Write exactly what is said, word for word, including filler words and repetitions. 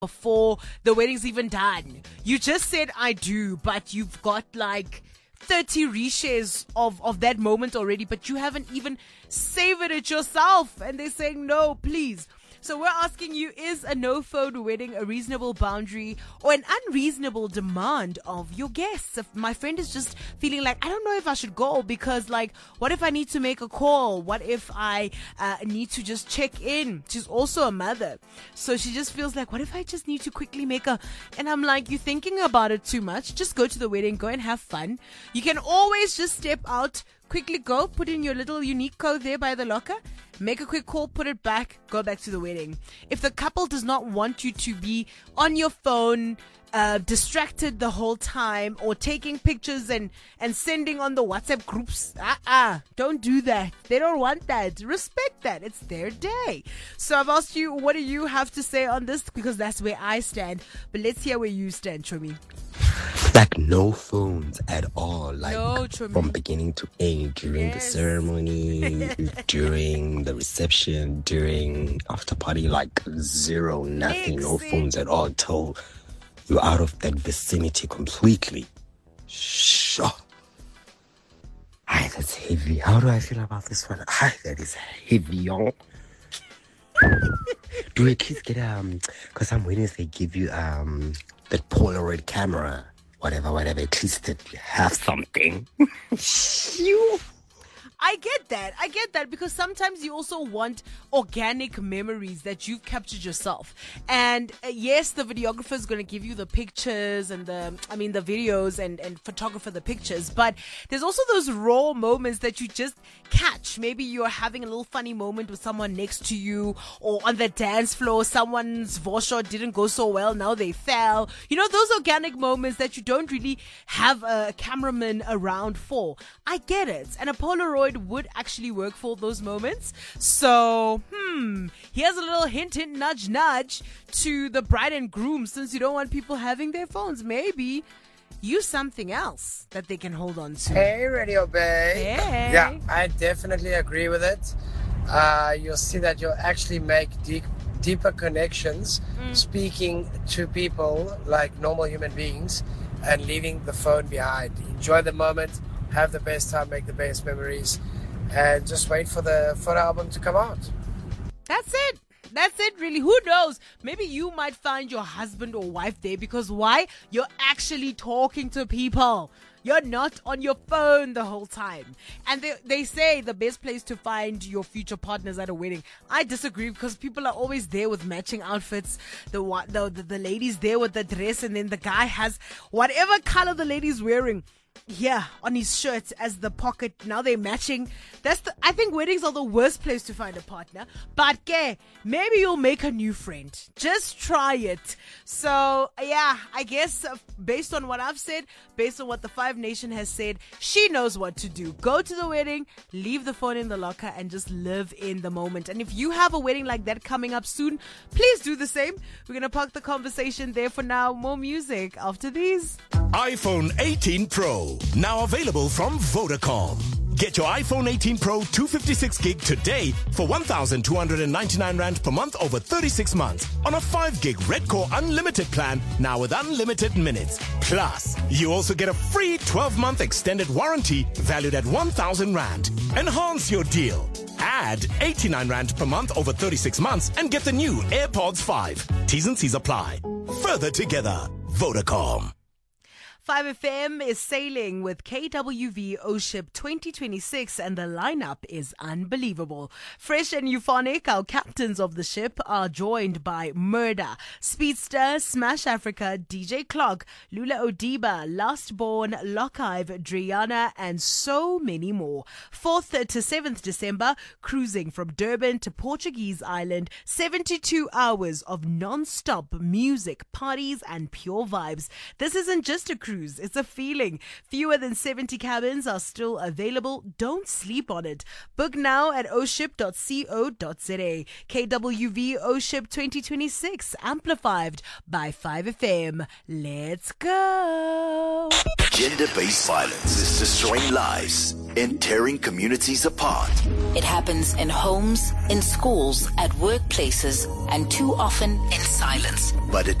before the wedding's even done. You just said I do, but you've got like thirty reshares of, of that moment already, but you haven't even savored it yourself. And they're saying, no, please. So we're asking you, is a no-phone wedding a reasonable boundary or an unreasonable demand of your guests? If my friend is just feeling like, I don't know if I should go because, like, what if I need to make a call? What if I uh, need to just check in? She's also a mother. So she just feels like, what if I just need to quickly make a... And I'm like, you're thinking about it too much. Just go to the wedding, go and have fun. You can always just step out, quickly go, put in your little unique code there by the locker, make a quick call, put it back, go back to the wedding. If the couple does not want you to be on your phone, uh, distracted the whole time, or taking pictures and, and sending on the WhatsApp groups, uh-uh, don't do that. They don't want that. Respect that. It's their day. So I've asked you, what do you have to say on this? Because that's where I stand. But let's hear where you stand, Chomi. Like no phones at all, like No, from beginning to end, during Yes. the ceremony, during the reception, during after party, like zero, nothing, no Exit. phones at all till you're out of that vicinity completely. Sure. Hi, that's heavy. How do I feel about this one? Hi, that is heavy, y'all. Do at least get um, because some weddings they give you um that Polaroid camera, whatever, whatever. At least that you have something. you. I get that. I get that because sometimes you also want organic memories that you've captured yourself. And uh, yes, the videographer is going to give you the pictures and the, I mean, the videos and, and photographer the pictures. But there's also those raw moments that you just catch. Maybe you're having a little funny moment with someone next to you, or on the dance floor, someone's voice shot didn't go so well. Now they fell. You know, those organic moments that you don't really have a cameraman around for. I get it. And a Polaroid would actually work for those moments. So, hmm, here's a little hint, hint, nudge, nudge to the bride and groom. Since you don't want people having their phones, maybe use something else that they can hold on to. Hey, Radio Bay. Hey. Yeah, I definitely agree with it. Uh, you'll see that you'll actually make deep, deeper connections Mm. speaking to people like normal human beings and leaving the phone behind. Enjoy the moment, have the best time, make the best memories, and just wait for the photo album to come out. That's it. That's it, really. Who knows? Maybe you might find your husband or wife there because why? You're actually talking to people. You're not on your phone the whole time. And they they say the best place to find your future partners at a wedding. I disagree because people are always there with matching outfits. The wa- the the, the lady's there with the dress, and then the guy has whatever color the lady's wearing. Yeah, on his shirt as the pocket. Now they're matching. That's the, I think weddings are the worst place to find a partner. But okay, maybe you'll make a new friend. Just try it. So yeah, I guess uh, based on what I've said, based on what the Five Nation has said, she knows what to do. Go to the wedding, leave the phone in the locker, and just live in the moment. And if you have a wedding like that coming up soon, please do the same. We're gonna park the conversation there for now. More music after these. iPhone eighteen Pro, now available from Vodacom. Get your iPhone eighteen Pro two fifty-six gig today for one thousand two hundred ninety-nine rand per month over thirty-six months on a five gig Red Core Unlimited plan, now with unlimited minutes. Plus, you also get a free twelve month extended warranty valued at one thousand rand. Enhance your deal. Add eighty-nine rand per month over thirty-six months and get the new AirPods five. T's and C's apply. Further together, Vodacom. five F M is sailing with K W V O-Ship twenty twenty-six, and the lineup is unbelievable. Fresh and euphonic, our captains of the ship are joined by Murder, Speedster, Smash Africa, D J Clock, Lula Odiba, Lastborn, Lockive, Driana, and so many more. fourth to seventh December, cruising from Durban to Portuguese Island, seventy-two hours of non-stop music, parties, and pure vibes. This isn't just a cruise. cruise. It's a feeling. Fewer than seventy cabins are still available. Don't sleep on it. Book now at oship dot co dot za. K W V Oship twenty twenty-six, amplified by five F M. Let's go. Gender-based violence is destroying lives and tearing communities apart. It happens in homes, in schools, at workplaces, and too often in silence. But it